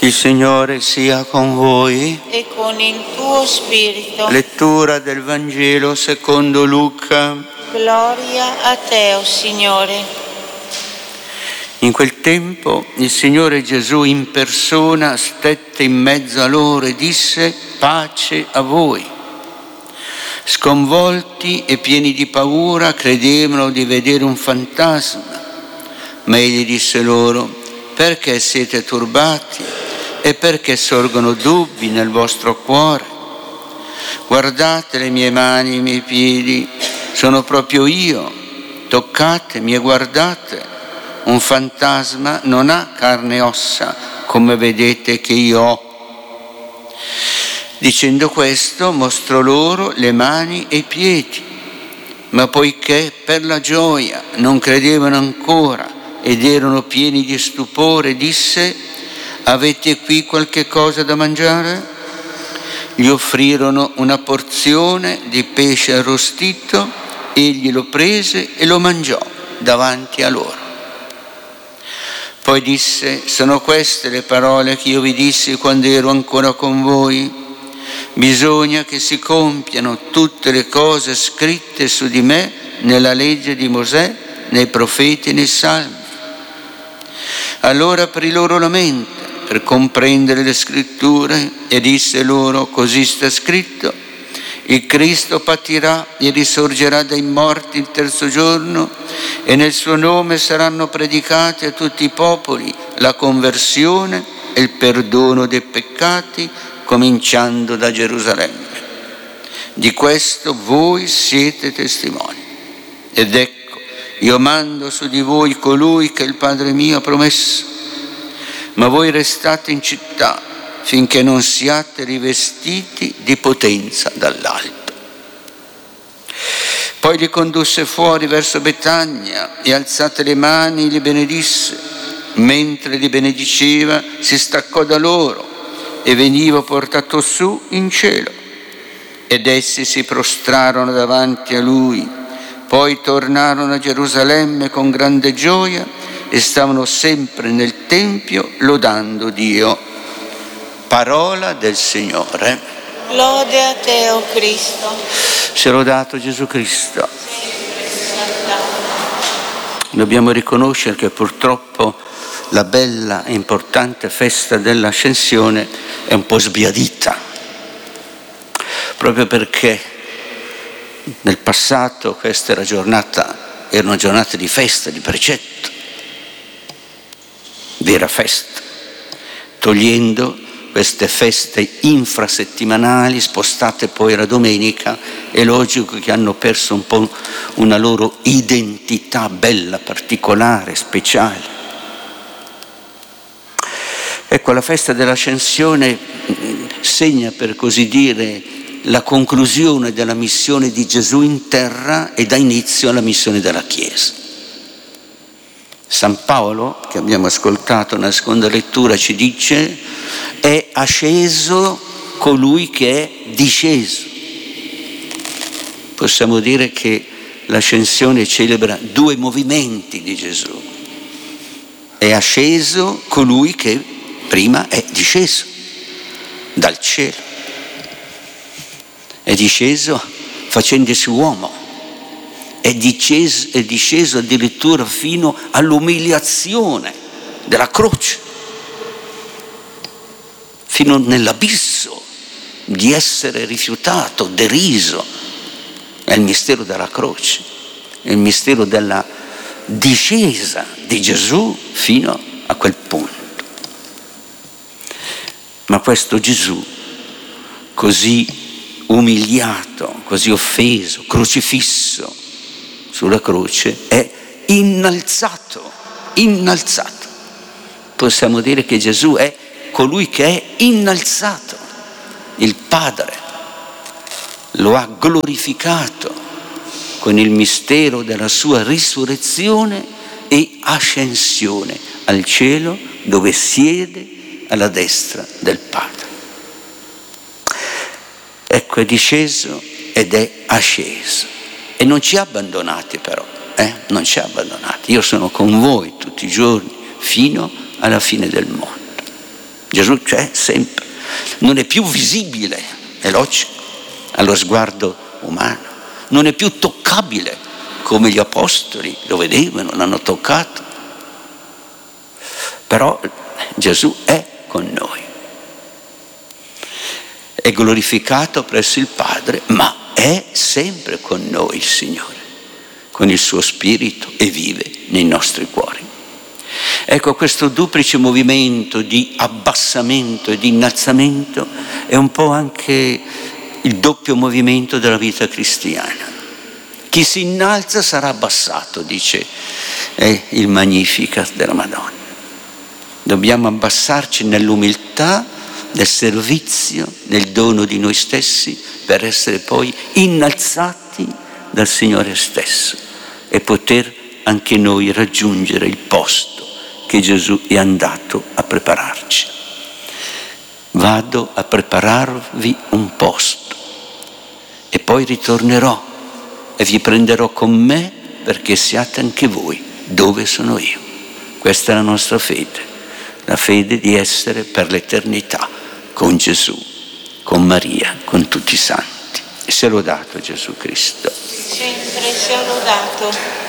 Il Signore sia con voi. E con il tuo spirito. Lettura del Vangelo secondo Luca. Gloria a te, o Signore. In quel tempo il Signore Gesù in persona stette in mezzo a loro e disse: pace a voi. Sconvolti e pieni di paura credevano di vedere un fantasma, ma egli disse loro: perché siete turbati e perché sorgono dubbi nel vostro cuore? Guardate le mie mani e i miei piedi, sono proprio io, toccatemi e guardate. Un fantasma non ha carne e ossa, come vedete che io ho. Dicendo questo, mostrò loro le mani e i piedi. Ma poiché per la gioia non credevano ancora ed erano pieni di stupore, disse: avete qui qualche cosa da mangiare? Gli offrirono una porzione di pesce arrostito, egli lo prese e lo mangiò davanti a loro. Poi disse: sono queste le parole che io vi dissi quando ero ancora con voi. Bisogna che si compiano tutte le cose scritte su di me nella legge di Mosè, nei profeti e nei salmi. Allora aprì loro la mente per comprendere le scritture e disse loro: così sta scritto, il Cristo patirà e risorgerà dai morti il terzo giorno e nel suo nome saranno predicati a tutti i popoli la conversione e il perdono dei peccati, cominciando da Gerusalemme. Di questo voi siete testimoni. Ed ecco, io mando su di voi colui che il Padre mio ha promesso. Ma voi restate in città finché non siate rivestiti di potenza dall'alto. Poi li condusse fuori verso Betania e alzate le mani li benedisse. Mentre li benediceva si staccò da loro e veniva portato su in cielo. Ed essi si prostrarono davanti a lui. Poi tornarono a Gerusalemme con grande gioia e stavano sempre nel Tempio lodando Dio. Parola del Signore. Lode a te, o Cristo. Sia lodato Gesù Cristo. Dobbiamo riconoscere che purtroppo la bella e importante festa dell'Ascensione è un po' sbiadita, proprio perché nel passato questa era una giornata di festa, di precetto, vera festa. Togliendo queste feste infrasettimanali, spostate poi la domenica, è logico che hanno perso un po' una loro identità bella, particolare, speciale. Ecco, la festa dell'Ascensione segna, per così dire, la conclusione della missione di Gesù in terra e dà inizio alla missione della Chiesa. San Paolo, che abbiamo ascoltato nella seconda lettura, ci dice: è asceso colui che è disceso. Possiamo dire che l'Ascensione celebra due movimenti di Gesù. È asceso colui che prima è disceso dal cielo. È disceso facendosi uomo. È disceso addirittura fino all'umiliazione della croce, fino nell'abisso di essere rifiutato, deriso. È il mistero della croce, è il mistero della discesa di Gesù fino a quel punto. Ma questo Gesù, così umiliato, così offeso, crocifisso sulla croce, è innalzato. Possiamo dire che Gesù è colui che è innalzato. Il Padre lo ha glorificato con il mistero della sua risurrezione e ascensione al cielo, dove siede alla destra del Padre. Ecco, è disceso ed è asceso. E non ci ha abbandonati però, non ci ha abbandonati. Io sono con voi tutti i giorni fino alla fine del mondo. Gesù c'è sempre, non è più visibile, è logico, allo sguardo umano, non è più toccabile come gli apostoli lo vedevano, l'hanno toccato. Però Gesù è con noi, è glorificato presso il Padre, ma è sempre con noi il Signore, con il suo Spirito, e vive nei nostri cuori. Ecco, questo duplice movimento di abbassamento e di innalzamento è un po' anche il doppio movimento della vita cristiana. Chi si innalza sarà abbassato, dice il Magnificat della Madonna. Dobbiamo abbassarci nell'umiltà, nel servizio, nel dono di noi stessi, per essere poi innalzati dal Signore stesso e poter anche noi raggiungere il posto che Gesù è andato a prepararci. Vado a prepararvi un posto e poi ritornerò e vi prenderò con me perché siate anche voi dove sono io. Questa è la nostra fede, la fede di essere per l'eternità con Gesù, con Maria, con tutti i santi. E sia lodato Gesù Cristo. Sempre sia lodato.